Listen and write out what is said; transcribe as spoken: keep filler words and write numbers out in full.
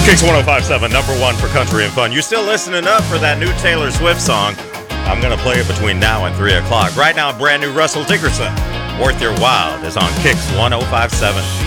Kicks one oh five point seven, number one for country and fun. You're still listening up for that new Taylor Swift song. I'm going to play it between now and three o'clock. Right now, brand new Russell Dickerson. Worth Your While is on Kicks one oh five point seven.